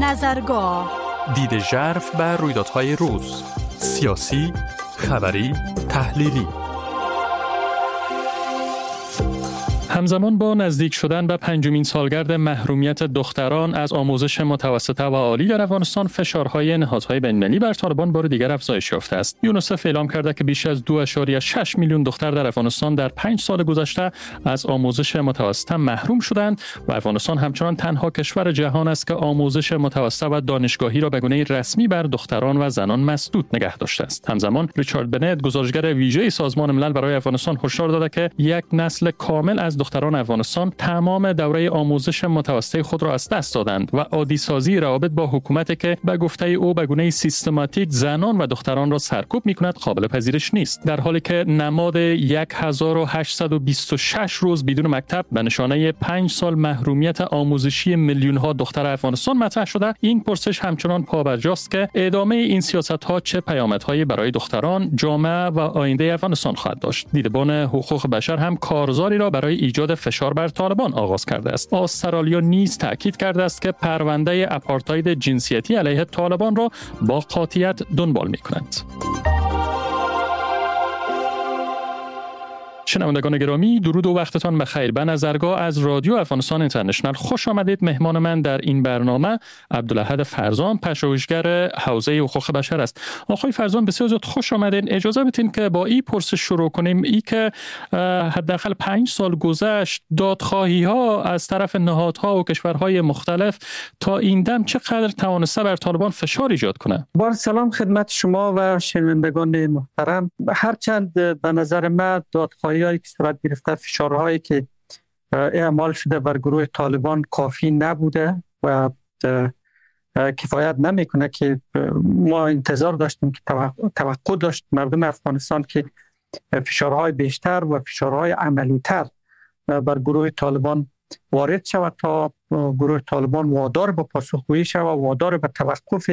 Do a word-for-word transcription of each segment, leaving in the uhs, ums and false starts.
نظرگاه، دید ژرف بر رویدادهای روز، سیاسی، خبری، تحلیلی. همزمان با نزدیک شدن به پنجمین سالگرد محرومیت دختران از آموزش متوسطه و عالی در افغانستان، فشارهای نهادهای بین‌المللی بر طالبان بار دیگر افزایش یافته است. یونیسف اعلام کرده که بیش از دو ممیز شش میلیون دختر در افغانستان در پنج سال گذشته از آموزش متوسطه محروم شدند و افغانستان همچنان تنها کشور جهان است که آموزش متوسطه و دانشگاهی را به گونه رسمی بر دختران و زنان مسدود نگه داشته است. همزمان ریچارد بنت، گزارشگر ویژه سازمان ملل برای افغانستان، هشدار داده که یک نسل کامل از دختران افغانستان تمام دوره آموزش متوسطه خود را از دست دادند و عادی سازی روابط با حکومتی که به گفته او به گونه سیستماتیک زنان و دختران را سرکوب می‌کند قابل پذیرش نیست. در حالی که نماد هزار و هشتصد و بیست و شش روز بدون مکتب به نشانه پنج سال محرومیت آموزشی میلیون‌ها دختر افغانستان مطرح شده، این پرسش همچنان پابرجاست که ادامه این سیاست‌ها چه پیامدهایی برای دختران، جامعه و آینده افغانستان خواهد داشت. دیدبان حقوق بشر هم کارزاری را برای ایجاد فشار بر طالبان آغاز کرده است. استرالیا نیز تاکید کرده است که پرونده آپارتاید جنسیتی علیه طالبان را با قاطعیت دنبال می‌کند. شنوندگان گرامی، درود و وقتتان بخیر. به نظرگاه از رادیو افغانستان اینترنشنال خوش آمدید. مهمان من در این برنامه عبدالاحد فرزان، پژوهشگر حوزه حقوق بشر است. آقای فرزان، بسیار زود خوش آمدین. اجازه بدین که با این پرسش شروع کنیم. ای که حداقل پنج سال گذشت، دادخواهی ها از طرف نهادها و کشورهای مختلف تا این دم چقدر توانسته بر طالبان فشار ایجاد کنه؟ با سلام خدمت شما و شنوندگان محترم. هرچند به نظر من دادخواهی هایی که صورت گرفته، فشارهایی که اعمال شده بر گروه طالبان کافی نبوده و کفایت نمیکنه که ما انتظار داشتیم که توقع داشت مردم افغانستان که فشارهای بیشتر و فشارهای عملی تر بر گروه طالبان وارد شود تا گروه طالبان وادار به پاسخگویی شود و وادار به توقف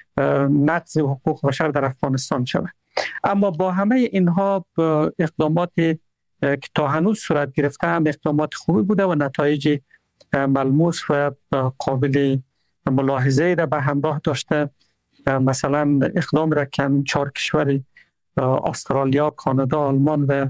نقض حقوق بشر در افغانستان شود. اما با همه اینها اقدامات که تا هنوز صورت گرفته هم اقدامات خوبی بوده و نتایج ملموس و قابل ملاحظه را به همراه داشته. مثلا اقدام را که چهار کشور استرالیا، کانادا، آلمان و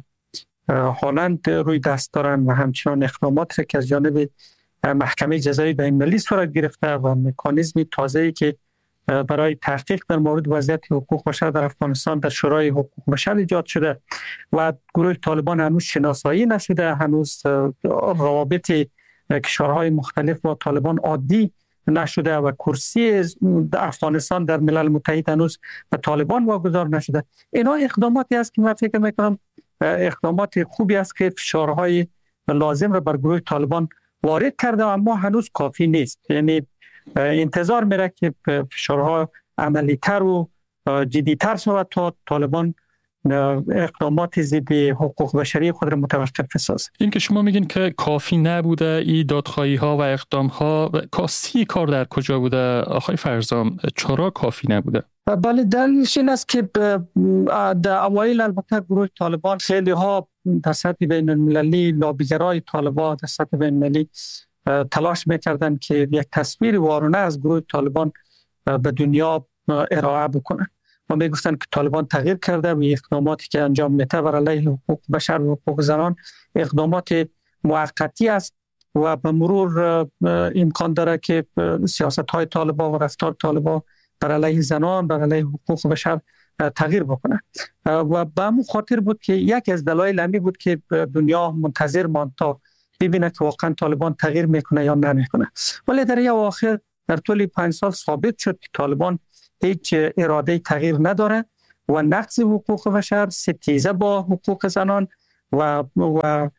هلند روی دست دارند و همچنان اقدامات را که از جانب محکمه جزایی بین‌المللی صورت گرفته و مکانیزمی تازه‌ای که برای تحقیق در مورد وضعیت حقوق بشر در افغانستان در شورای حقوق بشر ایجاد شده و گروه طالبان هنوز شناسایی نشده، هنوز روابط کشورهای مختلف با طالبان عادی نشده و کرسی افغانستان در ملل متحد هنوز به طالبان واگذار نشده. اینا اقداماتی است که من فکر میکنم اقدامات خوبی است که فشارهای لازم را بر گروه طالبان وارد کرده، اما هنوز کافی نیست. یعنی انتظار میره که فشارها عملی تر و جدی تر شود تا طالبان اقدامات ضد حقوق بشری خود را متوقف سازد. این که شما میگین که کافی نبوده این دادخواهی ها و اقدام ها، کاستی کار در کجا بوده آقای فرزان؟ چرا کافی نبوده؟ بله، دلیلش این است که در اوایل البته گروه طالبان خیلی ها در سطح بین المللی، لابیگرای طالبان در سطح بین المللی تلاش میکردن که یک تصویر وارونه از گروه طالبان به دنیا ارائه بکنن و میگفتن که طالبان تغییر کرده و اقداماتی که انجام میده بر علیه حقوق بشر و حقوق زنان اقدامات موقتی است و به مرور امکان داره که سیاست های طالبان و رفتار طالبان بر علیه زنان، بر علیه حقوق بشر تغییر بکنه. و به همون خاطر بود که یک از دلایل همی بود که دنیا منتظر ماند تا ببینه که واقعا طالبان تغییر میکنه یا نمیکنه. ولی در یک آخر در طول پنج سال ثابت شد که طالبان هیچ اراده تغییر نداره و نقض حقوق بشر، ستیزه با حقوق زنان و و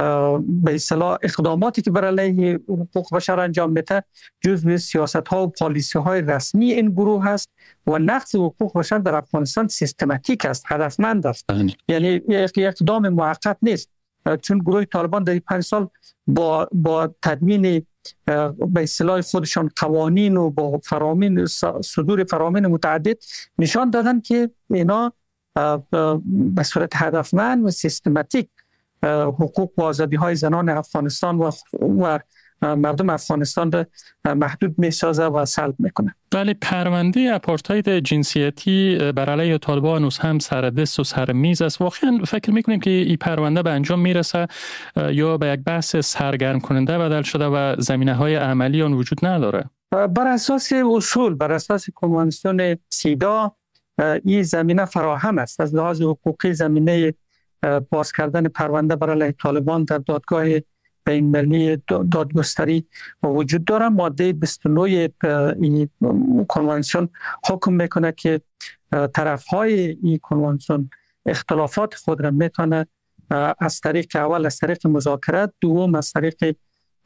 به اصطلاح اقداماتی که بر علیه حقوق بشر انجام میده جزو سیاست ها و پالیسی های رسمی این گروه هست و نقض حقوق بشر در افغانستان سیستماتیک است، هدفمند است. یعنی یک اقدام موقت نیست، چون گروه طالبان در پنج سال با با تدوین به اصطلاح خودشان قوانین و با فرامین صدور فرامین متعدد نشان دادن که اینا به صورت هدفمند و سیستماتیک حقوق و آزادی های زنان افغانستان و, و مردم افغانستان را محدود میسازه و سلب میکنه. ولی پرونده آپارتاید جنسیتی بر علیه طالبان هنوز هم سر دست و سر میز است. واقعا فکر میکنیم که این پرونده به انجام میرسه یا به یک بحث سرگرم کننده بدل شده و زمینه های عملی آن وجود نداره؟ بر اساس اصول، بر اساس کنوانسیون سیدا این زمینه فراهم است. از لحاظ حقوقی زمینه باز کردن پرونده بر علیه طالبان در دادگاه بین‌المللی دادگستری وجود داره. ماده بیست و نه این کنوانسیون حکم میکنه که طرف‌های این کنوانسیون اختلافات خود را میتونه از طریق اول از طریق مذاکره، دوم از طریق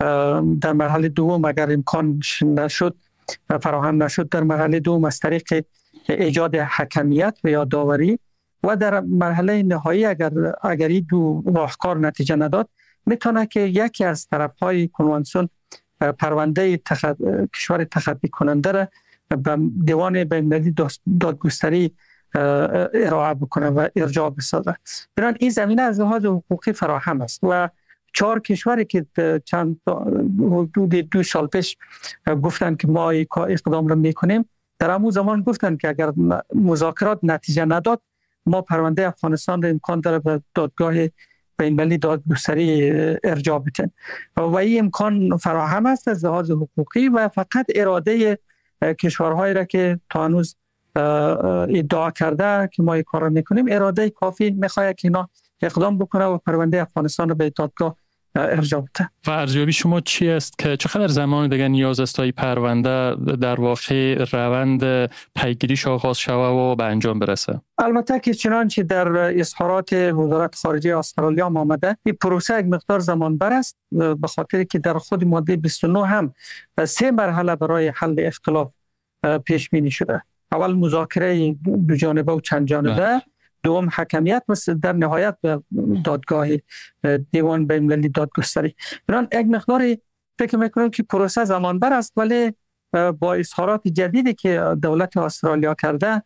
در مرحله دوم اگر امکان نشد فراهم نشد در مرحله دوم از طریق ایجاد حکمیت و یا داوری و در مرحله نهایی اگر اگر این دو راهکار نتیجه نداد میتونه که یکی از طرف‌های کنوانسیون پرونده تخد... کشور تخطی کننده را به دیوان بین‌المللی دادگستری ارائه بکنه و ارجاع بسازه. برای این زمینه از لحاظ حقوقی فراهم است و چهار کشوری که چند حدود دو سال پیش گفتن که ما اقدام را میکنیم، در همون زمان گفتن که اگر مذاکرات نتیجه نداد ما پرونده افغانستان را امکان داره به دادگاه بین‌المللی دادگستری ارجاع بدیم و این امکان فراهم است از لحاظ حقوقی و فقط اراده کشورهایی را که تا هنوز ادعا کرده که ما این کار را میکنیم اراده کافی میخواد که اینا اقدام بکنه و پرونده افغانستان را به دادگاه ارجاع بده. و ارزیابی شما چی است که چقدر زمان دیگه نیاز است تا این پرونده در واقع روند پیگیریش آغاز شوه و به انجام برسه؟ البته که چنانچه در اظهارات وزارت خارجه استرالیا آمده این پروسه یک مقدار زمان بر است، به خاطر که در خود ماده بیست و نه هم سه مرحله برای حل اختلاف پیش بینی شده. اول مذاکره دو جانبه و چند جانبه، دوم حکمیت و در نهایت به دادگاه دیوان بین‌المللی دادگستری. بران یک مقداری فکر میکنم که پروسه زمان بر است، ولی با اظهارات جدیدی که دولت استرالیا کرده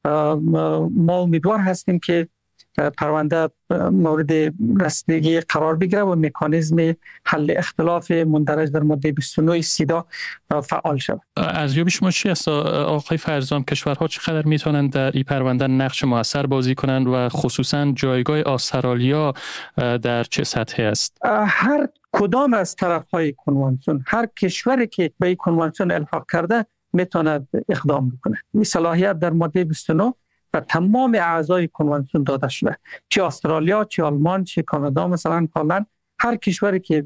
ما امیدوار هستیم که پرونده مورد رسیدگی قرار بگیره و مکانیزم حل اختلاف مندرج در ماده بیست و نه سیدا فعال شود. ارزیابی شما چی است آقای فرزام؟ کشورها چقدر میتونن در این پرونده نقش موثر بازی کنند و خصوصا جایگاه استرالیا در چه سطحی است؟ هر کدام از طرف‌های کنوانسیون، هر کشوری که به این کنوانسیون الحاق کرده میتونه اقدام بکنه. این صلاحیت در ماده بیست و نه و تمام اعضای کنوانسیون داده شده، چه استرالیا، چه آلمان، چه کانادا، مثلا هلند، هر کشوری که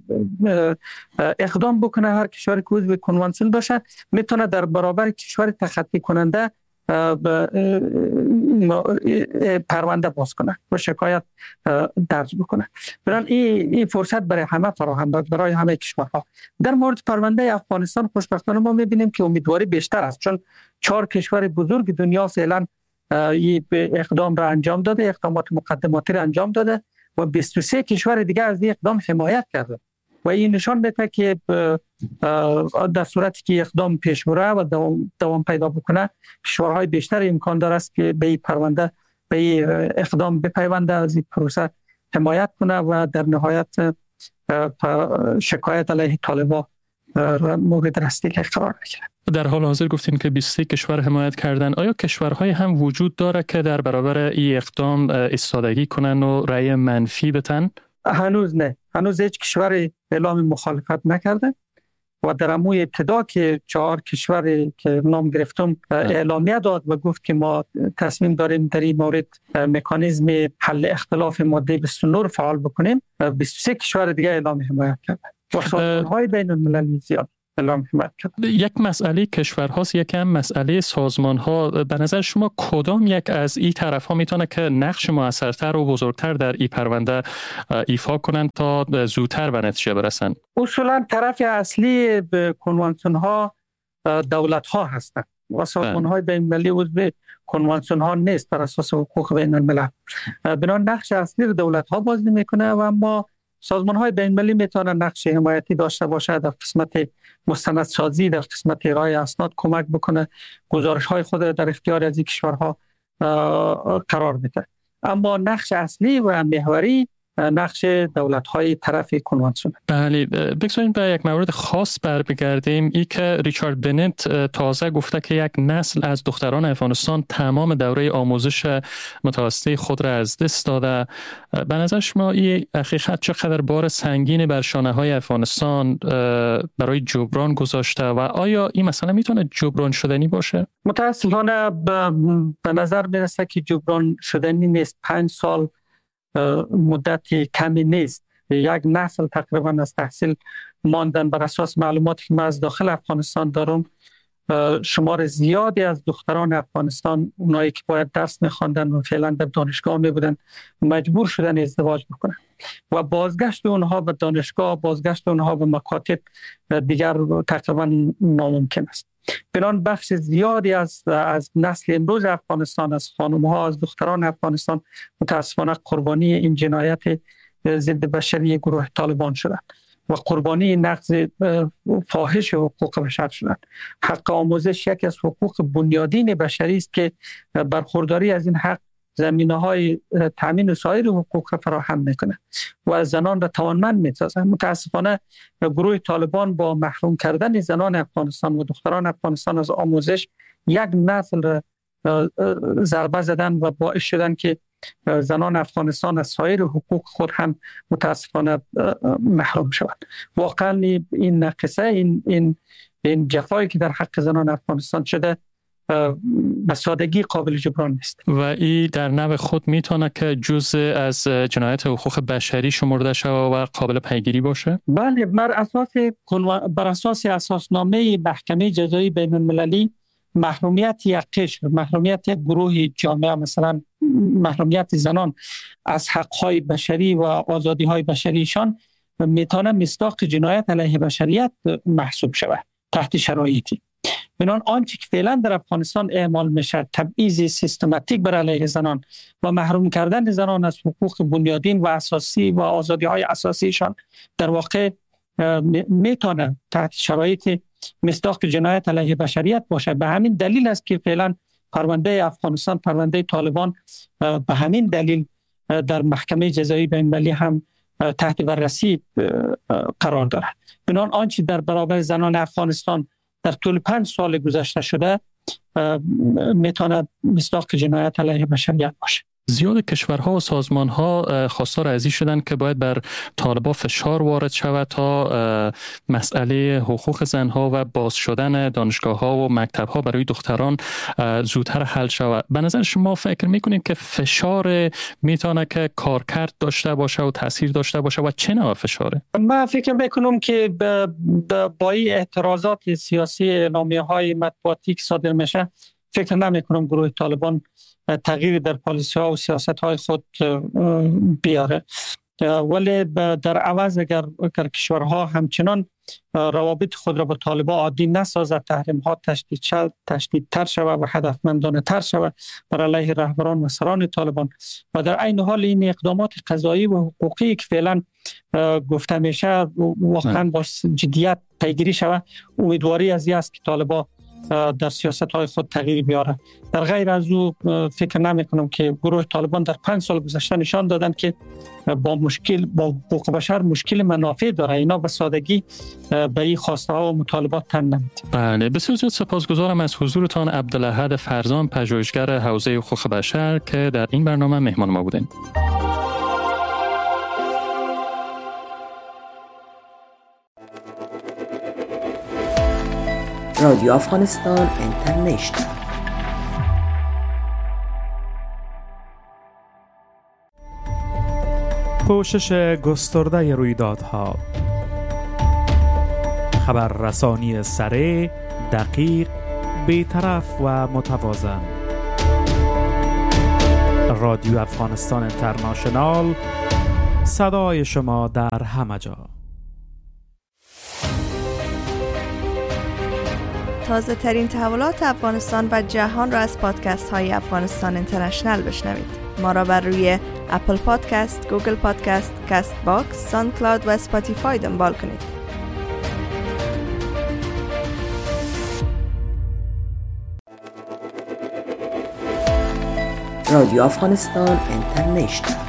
اقدام بکنه، هر کشوری که عضو کنوانسیون باشه میتونه در برابر کشور تخطی کننده پرونده باز کنه و شکایت درج بکنه. برای این این فرصت برای همه فراهم است، برای همه کشورها. در مورد پرونده افغانستان خوشبختانه ما میبینیم که امیدواری بیشتر است، چون چهار کشور بزرگ دنیا فعلا این اقدام را انجام داده، اقدامات مقدماتی را انجام داده و بیست و سه کشور دیگه از این اقدام حمایت کرده و این نشان میده که در صورتی که اقدام پیش بره و دوام, دوام پیدا بکنه کشورهای بیشتر امکان داره است که به این پرونده به این اقدام بپیونده، از این پروسه حمایت کنه و در نهایت شکایت علیه طالبان مورد رسیدگی قرار بگیره. در حال حاضر گفتین که بیست و سه کشور حمایت کردن. آیا کشورهای هم وجود داره که در برابر این اقدام ایستادگی کنن و رأی منفی بتن؟ هنوز نه. هنوز هیچ کشور اعلام مخالفت نکرده و در همون ابتدا که چهار کشور که نام گرفتم اعلامیه داد و گفت که ما تصمیم داریم در این مورد مکانیزم حل اختلاف ماده بیست و نه فعال بکنیم، بیست و سه کشور دیگه اعلام حمایت کرده و سازمان‌های بین‌المللی زیاد اعلام حمایت کرده. یک مسئله کشورهاست، یکم مسئله سازمان‌ها. به نظر شما کدام یک از این طرف‌ها میتونه که نقش موثرتر و بزرگتر در این پرونده ایفا کنند تا زودتر به نتیجه برسن؟ اصولا طرف اصلی به کنوانسیون‌ها دولت‌ها هستند و سازمان‌های بین‌المللی عضو کنوانسیون‌ها نیست بر اساس حقوق بین‌الملل. بنا نقش اصلی دولت‌ها بازی میکنه و ما سازمان‌های بین‌المللی میتونن نقش حمایتی داشته باشه، در قسمت مستندسازی، در قسمت ارائه اسناد کمک بکنه، گزارش‌های خود در اختیار از این کشورها قرار بده. اما نقش اصلی و محوری نقش دولت‌های طرف کنوانسیون. بله، بگذاریم به یک مورد خاص بر بگردیم. ای که ریچارد بنت تازه گفته که یک نسل از دختران افغانستان تمام دوره آموزش متوسطه خود را از دست داده. به نظر شما این حقیقت چقدر بار سنگینی بر شانه‌های افغانستان برای جبران گذاشته و آیا این مسئله میتونه جبران شدنی باشه؟ متاسفانه به نظر میرسه که جبران شدنی نیست. پنج سال مدت کمی نیست. یک نسل تقریبا از تحصیل ماندن. بر اساس معلوماتی که من از داخل افغانستان دارم، شمار زیادی از دختران افغانستان، اونایی که باید درس می‌خواندن و فعلا در دانشگاه می‌بودن، مجبور شدن ازدواج بکنن و بازگشت اونها به دانشگاه، بازگشت اونها به مکاتب دیگر تقریبا ناممکن است. بنابراین بخش زیادی از از نسل امروز افغانستان، از خانم‌ها، از دختران افغانستان متأسفانه قربانی این جنایت ضد بشری گروه طالبان شدند و قربانی نقض فاحش حقوق بشر شدند. حق آموزش یکی از حقوق بنیادین بشری است که برخورداری از این حق زمینه‌های تامین سایر حقوق فراهم میکنه و زنان را توانمند میسازه. متاسفانه گروه طالبان با محروم کردن زنان افغانستان و دختران افغانستان از آموزش یک نسل را ضربه زدن و باعث شدن که زنان افغانستان از سایر حقوق خود هم متاسفانه محروم شوند. واقعا این نقصه، این این این جفایی که در حق زنان افغانستان شده به سادگی قابل جبران نیست و این در نوع خود میتونه که جزء از جنایت حقوق بشری شمرده شود و قابل پیگیری باشه؟ بله، بر اساس بر اساس اساسنامه محکمه جزایی بین المللی، محرومیت یک قشر، محرومیت یک گروه جامعه، مثلا محرومیت زنان از حق‌های بشری و آزادی‌های بشریشان، میتونه مصداق جنایت علیه بشریت محسوب شود تحت شرایطی. بنابراین آنچه که فعلا در افغانستان اعمال میشه، تبعیض سیستماتیک بر علیه زنان و محروم کردن زنان از حقوق بنیادین و اساسی و آزادی‌های اساسیشان، در واقع میتونه تحت شرایط مصداق جنایت علیه بشریت باشه. به همین دلیل است که فعلا پرونده افغانستان، پرونده طالبان، به همین دلیل در محکمه جزایی بین المللی هم تحت بررسی قرار دارد. بنابراین آنچه در برابر زنان افغانستان در طول پنج سال گذشته شده میتونه مصداق جنایت علیه بشریت باشه. زیاد کشورها و سازمانها خواستار از این شدن که باید بر طالبان فشار وارد شود تا مسئله حقوق زنها و باز شدن دانشگاه‌ها و مکتب‌ها برای دختران زودتر حل شود. به نظر شما فکر می‌کنید که فشار میتونه که کارکرد داشته باشه و تاثیر داشته باشه و چه نوع فشاره؟ من فکر می‌کنم که با این اعتراضات سیاسی، اعلامیه‌های مطبوعاتی که صادر میشه، فکر نمی‌کنم گروه طالبان تغییر در پالیسی ها و سیاست های خود بیاره، ولی در عوض اگر کشورها همچنان روابط خود را با طالبان عادی نسازد، تحریم ها تشدید شد، تشدیدتر شود و هدفمندانه تر شود بر علیه رهبران و سران طالبان و در عین حال این اقدامات قضایی و حقوقی که فعلا گفته میشه واقعا با جدیت پیگیری شود، امیدواری از این است که طالبان در سیاست های خود تغییر بیاره. در غیر از او فکر نمی کنم که گروه طالبان در پنج سال گذشته نشان دادن که با مشکل با حقوق بشر مشکل منافع داره. اینا به سادگی به این خواسته ها و مطالبات تن نمیدن. بله، بسیار زیاد سپاسگزارم از حضورتان عبدالاحد فرزان، پژوهشگر حوزه حقوق بشر که در این برنامه مهمان ما بودین. رادیو افغانستان اینترنشنال. پوشش گسترده رویدادها، خبررسانی سریع، دقیق، بی‌طرف و متوازن. رادیو افغانستان اینترنشنال، صدای شما در همه جا. تازه ترین تحولات افغانستان و جهان را از پادکست های افغانستان اینترنشنال بشنوید. ما را بر روی اپل پادکست، گوگل پادکست، کست باکس، ساوند کلاود و اسپاتیفای دنبال کنید. رادیو افغانستان اینترنشنال.